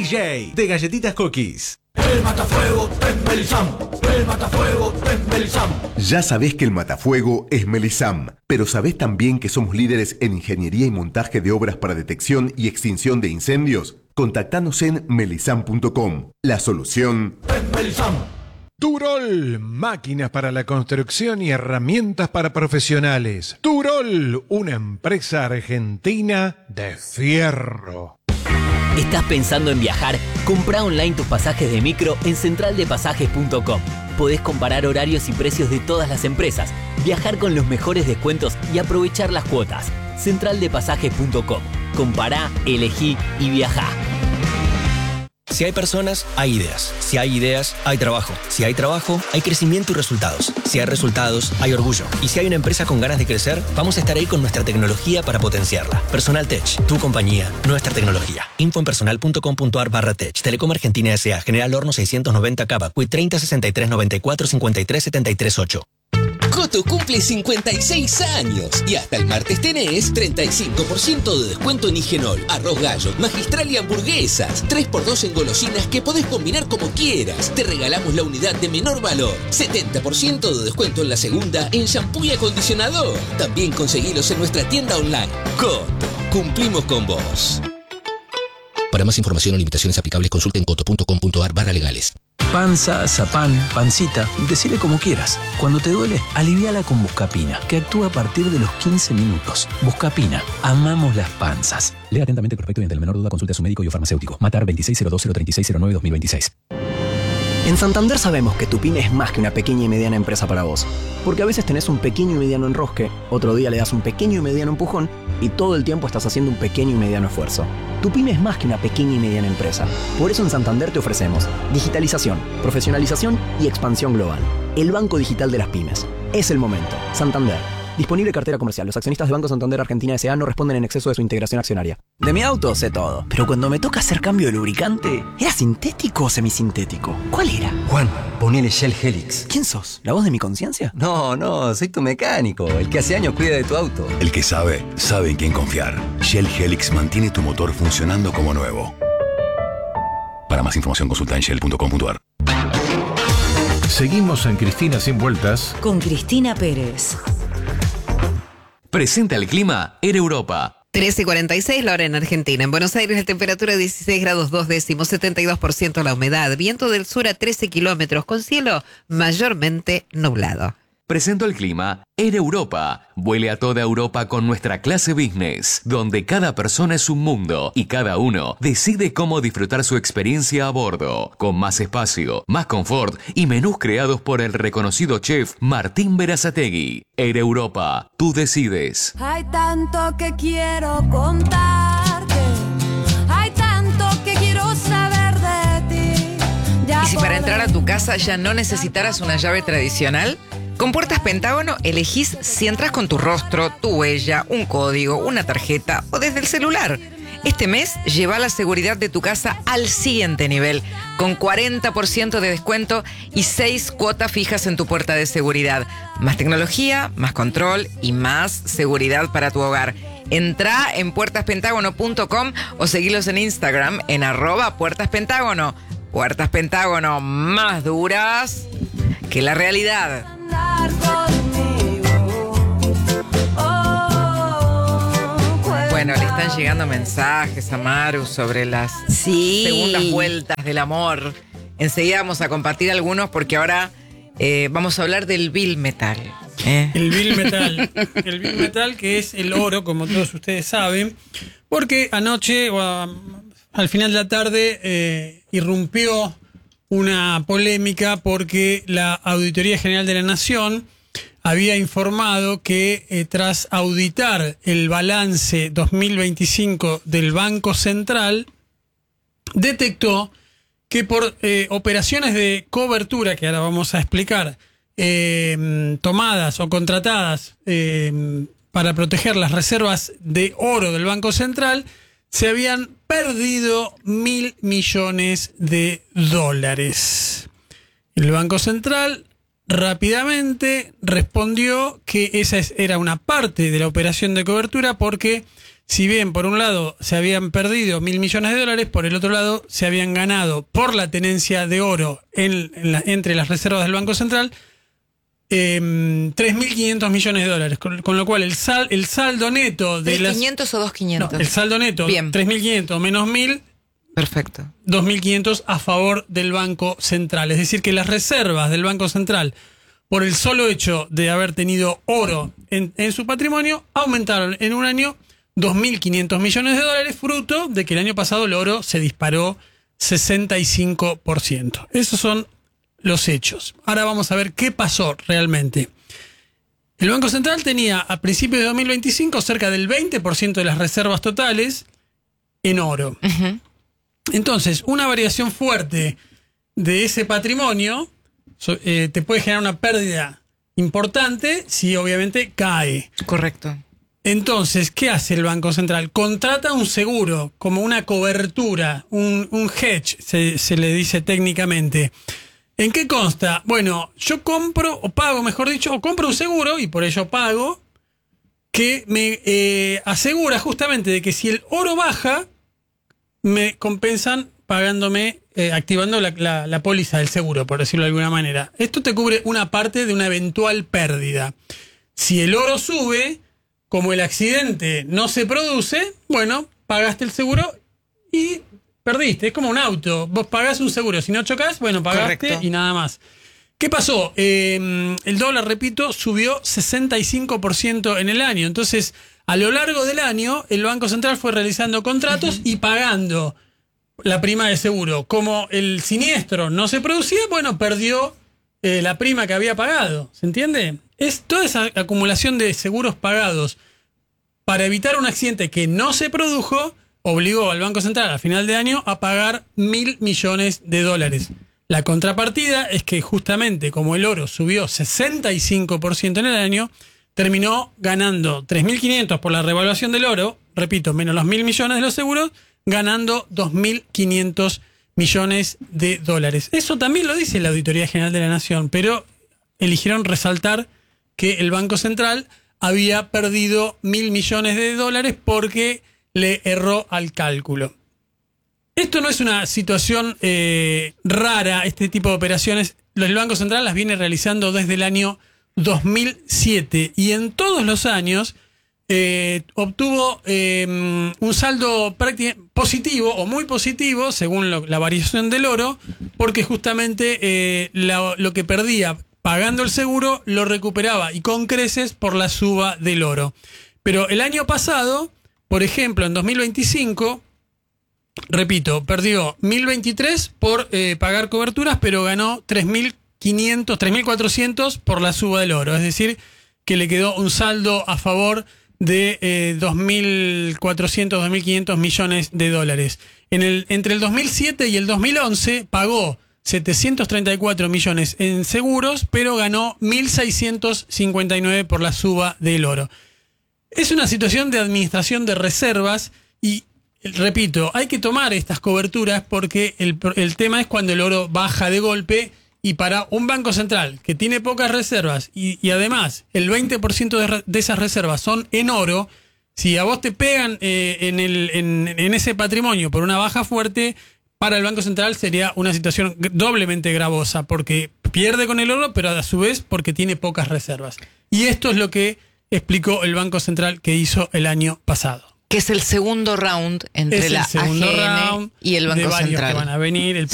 DJ de Galletitas Cookies. El matafuego es Melisam. El matafuego es Melisam. Ya sabés que el matafuego es Melisam, pero ¿sabés también que somos líderes en ingeniería y montaje de obras para detección y extinción de incendios? Contactanos en melisam.com. La solución es Melisam. Turol, máquinas para la construcción y herramientas para profesionales. Turol, una empresa argentina de fierro. ¿Estás pensando en viajar? Comprá online tus pasajes de micro en centraldepasajes.com. Podés comparar horarios y precios de todas las empresas, viajar con los mejores descuentos y aprovechar las cuotas. Centraldepasajes.com. Compará, elegí y viajá. Si hay personas, hay ideas. Si hay ideas, hay trabajo. Si hay trabajo, hay crecimiento y resultados. Si hay resultados, hay orgullo. Y si hay una empresa con ganas de crecer, vamos a estar ahí con nuestra tecnología para potenciarla. Personal Tech, tu compañía, nuestra tecnología. Info en personal.com.ar/tech. Telecom Argentina S.A. General Horno 690 Cava. Quit 30 63 94 53 73 8. Coto cumple 56 años y hasta el martes tenés 35% de descuento en Higenol, arroz gallo, magistral y hamburguesas. 3x2 en golosinas que podés combinar como quieras. Te regalamos la unidad de menor valor. 70% de descuento en la segunda en shampoo y acondicionador. También conseguilos en nuestra tienda online. Coto, cumplimos con vos. Para más información o limitaciones aplicables consulta en coto.com.ar/legales. Panza, zapán, pancita, decile como quieras. Cuando te duele, aliviala con Buscapina, que actúa a partir de los 15 minutos. Buscapina, amamos las panzas. Lea atentamente el prospecto y ante la menor duda consulte a su médico y o farmacéutico. Matar 2602-03609-2026. En Santander sabemos que tu pyme es más que una pequeña y mediana empresa para vos. Porque a veces tenés un pequeño y mediano enrosque, otro día le das un pequeño y mediano empujón y todo el tiempo estás haciendo un pequeño y mediano esfuerzo. Tu pyme es más que una pequeña y mediana empresa. Por eso en Santander te ofrecemos digitalización, profesionalización y expansión global. El banco digital de las pymes. Es el momento. Santander. Disponible cartera comercial. Los accionistas de Banco Santander Argentina S.A. no responden en exceso de su integración accionaria. De mi auto sé todo, pero cuando me toca hacer cambio de lubricante, ¿era sintético o semisintético? ¿Cuál era? Juan, ponele Shell Helix. ¿Quién sos? ¿La voz de mi conciencia? No, soy tu mecánico, el que hace años cuida de tu auto. El que sabe en quién confiar. Shell Helix mantiene tu motor funcionando como nuevo. Para más información consulta en shell.com.ar. Seguimos en Cristina Sin Vueltas con Cristina Pérez. Presenta el clima Air Europa. 13:46 la hora en Argentina. En Buenos Aires la temperatura 16 grados 2 décimos, 72% la humedad, viento del sur a 13 kilómetros, con cielo mayormente nublado. Presento el clima Air Europa. Vuele a toda Europa con nuestra clase business, donde cada persona es un mundo y cada uno decide cómo disfrutar su experiencia a bordo, con más espacio, más confort y menús creados por el reconocido chef Martín Berazategui. Air Europa, tú decides. Hay tanto que quiero contarte, hay tanto que quiero saber de ti. ¿Y si para entrar a tu casa ya no necesitaras una llave tradicional? Con Puertas Pentágono elegís si entras con tu rostro, tu huella, un código, una tarjeta o desde el celular. Este mes lleva la seguridad de tu casa al siguiente nivel, con 40% de descuento y 6 cuotas fijas en tu puerta de seguridad. Más tecnología, más control y más seguridad para tu hogar. Entrá en puertaspentagono.com o seguilos en Instagram en @puertaspentágono. Puertas Pentágono, más duras que la realidad. Bueno, le están llegando mensajes a Maru sobre las segundas vueltas del amor. Enseguida vamos a compartir algunos porque ahora vamos a hablar del Bill Metal. El Bill Metal. El Bill Metal, que es el oro, como todos ustedes saben, porque anoche, al final de la tarde, irrumpió una polémica porque la Auditoría General de la Nación había informado que tras auditar el balance 2025 del Banco Central, detectó que por operaciones de cobertura, que ahora vamos a explicar, tomadas o contratadas para proteger las reservas de oro del Banco Central, se habían perdido $1.000 millones. El Banco Central rápidamente respondió que esa era una parte de la operación de cobertura porque si bien por un lado se habían perdido $1.000 millones, por el otro lado se habían ganado por la tenencia de oro entre las reservas del Banco Central $3.500 millones, con lo cual el saldo neto de las... ¿3.500 o 2.500? No, el saldo neto, 3.500 menos 1.000, perfecto. 2.500 a favor del Banco Central. Es decir, que las reservas del Banco Central, por el solo hecho de haber tenido oro en su patrimonio, aumentaron en un año $2.500 millones, fruto de que el año pasado el oro se disparó 65%. Esos son los hechos. Ahora vamos a ver qué pasó realmente. El Banco Central tenía a principios de 2025 cerca del 20% de las reservas totales en oro. Uh-huh. Entonces, una variación fuerte de ese patrimonio te puede generar una pérdida importante si obviamente cae. Correcto. Entonces, ¿qué hace el Banco Central? Contrata un seguro, como una cobertura, un hedge, se le dice técnicamente. ¿En qué consta? Bueno, yo compro, o pago, mejor dicho, o compro un seguro, y por ello pago, que me asegura justamente de que si el oro baja, me compensan pagándome, activando la póliza del seguro, por decirlo de alguna manera. Esto te cubre una parte de una eventual pérdida. Si el oro sube, como el accidente no se produce, bueno, pagaste el seguro y perdiste. Es como un auto. Vos pagás un seguro. Si no chocás, bueno, pagaste. Correcto. Y nada más. ¿Qué pasó? El dólar, repito, subió 65% en el año. Entonces, a lo largo del año, el Banco Central fue realizando contratos y pagando la prima de seguro. Como el siniestro no se producía, bueno, perdió la prima que había pagado. ¿Se entiende? Es toda esa acumulación de seguros pagados para evitar un accidente que no se produjo, obligó al Banco Central a final de año a pagar $1.000 millones. La contrapartida es que justamente como el oro subió 65% en el año, terminó ganando 3.500 por la revaluación del oro, repito, menos los $1.000 millones de los seguros, ganando 2.500 millones de dólares. Eso también lo dice la Auditoría General de la Nación, pero eligieron resaltar que el Banco Central había perdido $1.000 millones de dólares porque le erró al cálculo. Esto no es una situación rara, este tipo de operaciones. El Banco Central las viene realizando desde el año 2007 y en todos los años obtuvo un saldo positivo o muy positivo según la variación del oro, porque justamente lo que perdía pagando el seguro lo recuperaba y con creces por la suba del oro. Pero el año pasado, por ejemplo, en 2025, repito, perdió 1.023 por pagar coberturas, pero ganó 3.500, 3.400 por la suba del oro. Es decir, que le quedó un saldo a favor de 2.400, 2.500 millones de dólares. Entre el 2007 y el 2011 pagó 734 millones en seguros, pero ganó 1.659 por la suba del oro. Es una situación de administración de reservas y, repito, hay que tomar estas coberturas porque el tema es cuando el oro baja de golpe, y para un banco central que tiene pocas reservas y además el 20% de esas reservas son en oro, si a vos te pegan en ese patrimonio por una baja fuerte, para el Banco Central sería una situación doblemente gravosa porque pierde con el oro, pero a su vez porque tiene pocas reservas. Y esto es lo que explicó el Banco Central que hizo el año pasado. Que es el segundo round entre la AGN y el Banco Central. Que van a venir.